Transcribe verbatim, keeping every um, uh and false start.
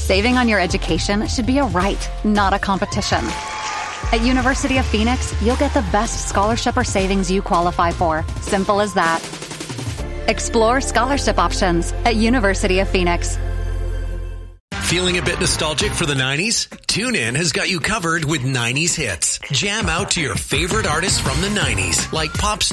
Saving on your education should be a right, not a competition. At University of Phoenix, you'll get the best scholarship or savings you qualify for. Simple as that. Explore scholarship options at University of Phoenix. Feeling a bit nostalgic for the nineties? TuneIn has got you covered with nineties hits. Jam out to your favorite artists from the nineties, like pop star